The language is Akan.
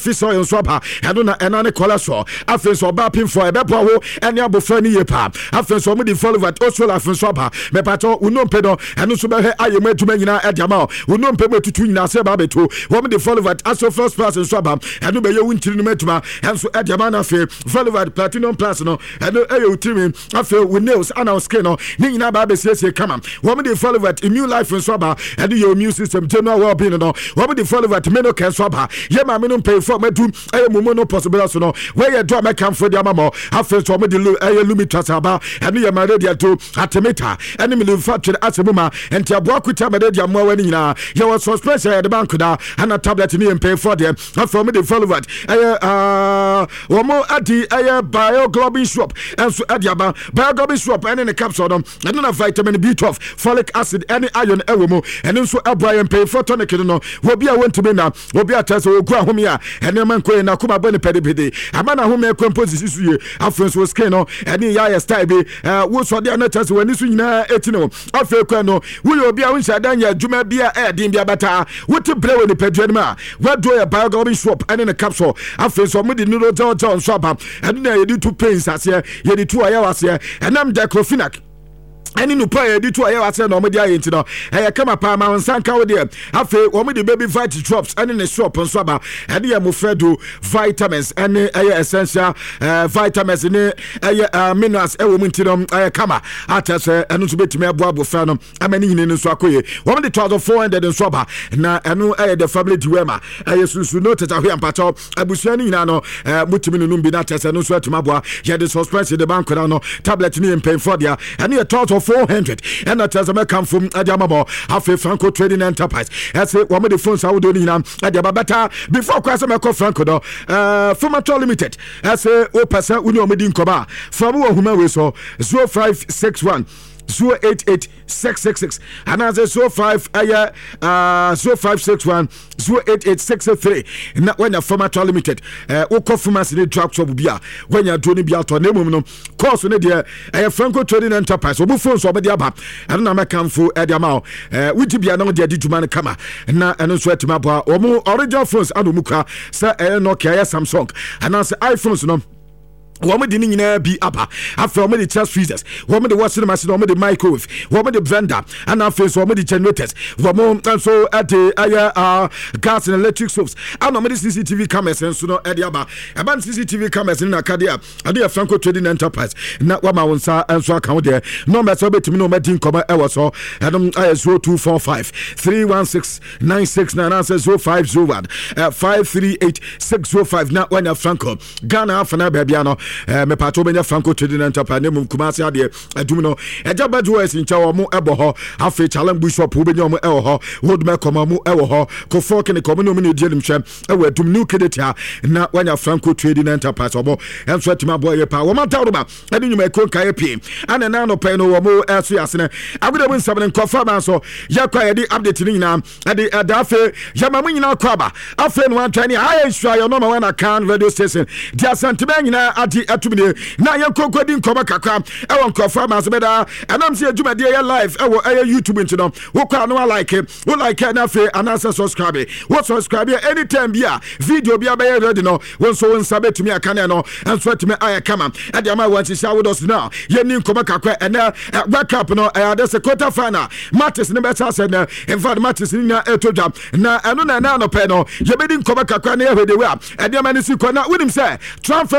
Fiso and Swapa, Aduna and Anna Colaso, Afens or Bapin for a Bepo, and Yabo Fanny Yepa, Afens or Midi follow at Oswell Afens Swapa, Mepato, Unum Pedo, and Usuba, I am to Menina at Yamal, Unum Pebo to Twin Nasababeto, Woman the follow at Aso first person Swapa, and Ubeyo Winter Metuma, and so at Yamana Fair, follow at Platinum Plasino, and Ayo Timmy, After with nails and our skin, Nina Babes, yes, come on. Woman the follow at Immune Life and Swapa, and your immune system, general well being, Woman the follow at Meno can Swapa, Yama Minum pay for me to a mumono possible so where you draw my come for the amamo after so many lumitrasaba and you are married to atemeta and manufactured as a muma and Tiabuakuta Madedia more when you was suspense at the bankuda and a tablet in pay for them for me the follow that one more at the bioglobin shop and so at Yaba bioglobin shop and in the capsule and then a vitamin B12 folic acid any iron ewomo and also a Brian pay for tonic will be a went to be now will be a test of Guahumia and the man na kuma bone pedipedi amana ho me composition suye afenso was keno eni ya style bi wo so de na chance wani su nyina etino afe kwa no wo obi a won dan ya djuma bia din bia bata wote brewe ni pedwani ma wado ya biogobi shop ene ne capsule afenso mo di nuro John so aba enu na yedi two pains ase yedi two aya wase enam diclofenac ani no pa edi to aye wase na omedi aye ntino kama pa ma nsanka wo de afi omedi baby vitamin drops ani ne shop nso aba ade ya mofredo vitamins ani essential vitamins ni minerals ewo mu ntino kama atase enu so betime aboabo fa no amani hine nso akoye omedi 1400 nso aba na enu the family diwema susu no tata hwe ampato abusua ni hina no mutimi no bi na atase no so atuma aboa ye the suspense the bank no tablet ni empay for dia ani a total 400 and that as a come from Adamamo, Afe Franco Trading Enterprise. As a woman the phones I would do Adabata before Quasamaco Franco, Formato Limited. As a person Uno Medin Coba from whom we saw 0561 088666 and as a 0561 088663 and when a formato limited performance in drug shop bia when you're doing bia to name course on the Franco Trading Enterprise obu phones over the aba and na make am for ediamao which bia no dey adjuma kama na eno so atima boa omo original phones adomuka say Nokia Samsung and as iPhones no woman the nyina bi aba after woman the chest freezers woman the washing machine woman the microwave woman the blender and after so woman the generators woman and so at the gas and electric stoves and woman the CCTV cameras and so no at the aba about CCTV cameras in Acadia and the Franco Trading Enterprise na wama wonsa and so account there number so betimi no medin koma e so and ISO 245 316 969 answer 0501 538605 na when Franco Ghana afana baby me pato benya Franco Trading Enterprise nemu kumase ade adum no eja badwo esincha wo mo ebo ho afi challenge bishop wo benya mo e ho would me koma mo e ho ko fork ne komo no me die nimhwem e wo adum new kedetia na wanya Franco Trading Enterprise obo enso atima boy ye pa wo mata roba ade nyuma ekon kai pie ana na no pe no wo mo eso yasene agude bu nsam ne kofa ban so ya kwa ye di update ni nyina ade adafe ya mamu nyina kwaba afi no antani ayi swa yo no ma wana kan radio station dia sentime nyina adi atumine na ye konkodi nkoma kakra e won kofa ma sebeda anam se adwuma de ye live e wo YouTube ntino wo kwa no like wo like na fe anasa subscribe wo subscribe anytime bia video bia be ready no won so won sabetumi akane no enso atumi aya kama e de ma wan sha with us now ye ni nkoma kakra e na backup no e de se quarter final matches ne be sa na in fact matches ni na etodwa na eno na no pe no ye be di nkoma kakra na ye hwede we e de ma ni si ko na wonim say transfer